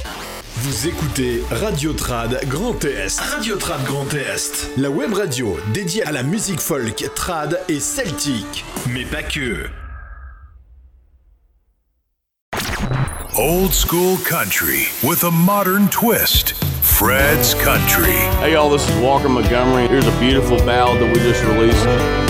Vous écoutez Radio Trad Grand Est. Radio Trad Grand Est. La web radio dédiée à la musique folk, trad et celtique. Mais pas que. Old school country with a modern twist. Fred's Country. Hey y'all, this is Walker Montgomery. Here's a beautiful ballad that we just released.